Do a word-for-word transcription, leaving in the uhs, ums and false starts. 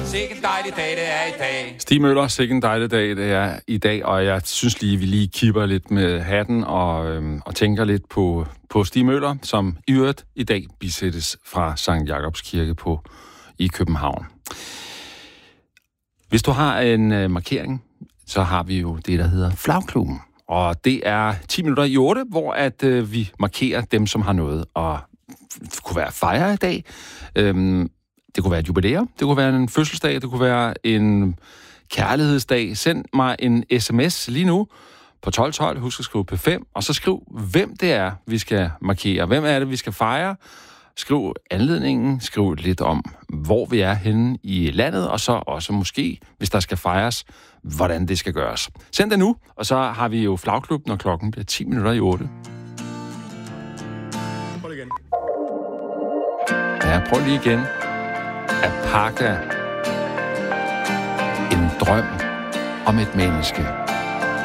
Sikke en dejlig dag, det er i dag. Stig Møller, sikke en dejlig dag, det er i dag, og jeg synes lige, vi lige kipper lidt med hatten og, øhm, og tænker lidt på, på Stig Møller, som i øvrigt i dag bisættes fra Sankt Jakobs Kirke på, i København. Hvis du har en øh, markering, så har vi jo det, der hedder Flagklubben. Og det er ti minutter i otte, hvor at, øh, vi markerer dem, som har noget. Og det kunne være fejre i dag. Øhm, det kunne være et jubilæum. Det kunne være en fødselsdag. Det kunne være en kærlighedsdag. Send mig en sms lige nu på tolv tolv. Husk at skrive P fem. Og så skriv, hvem det er, vi skal markere. Hvem er det, vi skal fejre? Skriv anledningen. Skriv lidt om, hvor vi er henne i landet. Og så også måske, hvis der skal fejres, hvordan det skal gøres. Send det nu, og så har vi jo Flagklub, når klokken bliver ti minutter i otte. Prøv igen. Ja, prøv lige igen. At pakke en drøm om et menneske.